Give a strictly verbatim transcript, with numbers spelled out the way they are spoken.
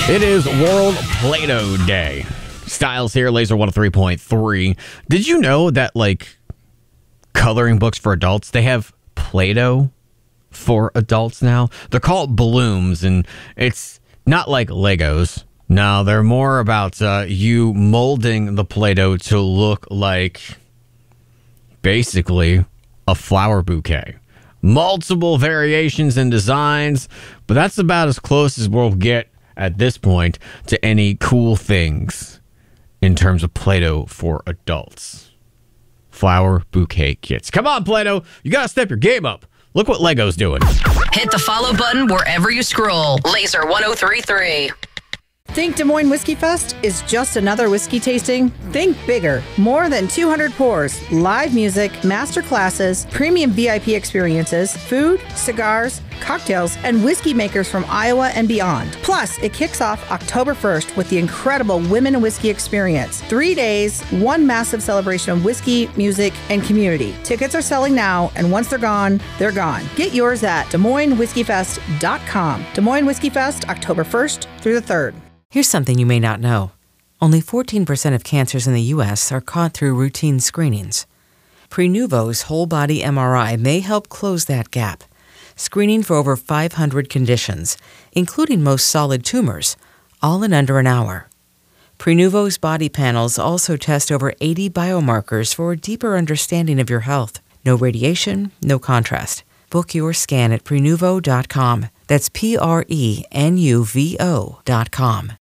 It is World Play-Doh Day. Styles here, Laser one oh three point three. Did you know that, like, coloring books for adults, they have Play-Doh for adults now? They're called Blooms, and it's not like Legos. No, they're more about uh, you molding the Play-Doh to look like, basically, a flower bouquet. Multiple variations and designs, but that's about as close as we'll get at this point to any cool things in terms of Play-Doh for adults. Flower bouquet kits. Come on, Play-Doh. You got to step your game up. Look what Lego's doing. Hit the follow button wherever you scroll. Laser one oh three point three. Think Des Moines Whiskey Fest is just another whiskey tasting? Think bigger. More than two hundred pours, live music, master classes, premium V I P experiences, food, cigars, cocktails, and whiskey makers from Iowa and beyond. Plus, it kicks off October first with the incredible Women in Whiskey Experience. Three days, one massive celebration of whiskey, music, and community. Tickets are selling now, and once they're gone, they're gone. Get yours at Des Moines Whiskey Fest dot com. Des Moines Whiskey Fest, October first through the third. Here's something you may not know. Only fourteen percent of cancers in the U S are caught through routine screenings. Prenuvo's whole-body M R I may help close that gap, screening for over five hundred conditions, including most solid tumors, all in under an hour. Prenuvo's body panels also test over eighty biomarkers for a deeper understanding of your health. No radiation, no contrast. Book your scan at Prenuvo dot com. That's P R E N U V O dot com.